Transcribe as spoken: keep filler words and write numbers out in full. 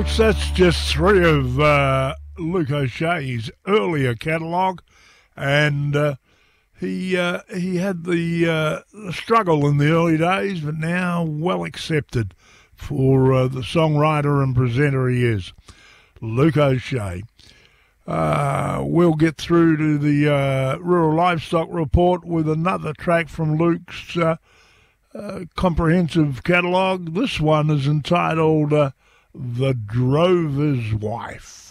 That's just three of uh, Luke O'Shea's earlier catalogue, and uh, he uh, he had the, uh, the struggle in the early days, but now well accepted for uh, the songwriter and presenter he is, Luke O'Shea. Uh, we'll get through to the uh, Rural Livestock Report with another track from Luke's uh, uh, comprehensive catalogue. This one is entitled uh, The Drover's Wife.